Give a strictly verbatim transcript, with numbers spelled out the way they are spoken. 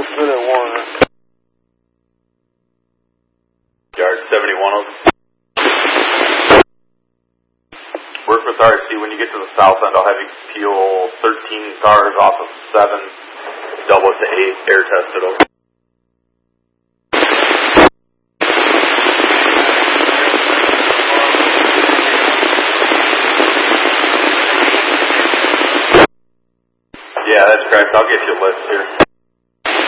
Good at Warner. Yard seventy-one oh. Work with R C. When you get to the south end, I'll have you peel thirteen cars off of seven, double it to eight, air test it over. Yeah, that's correct. I'll get you a list here.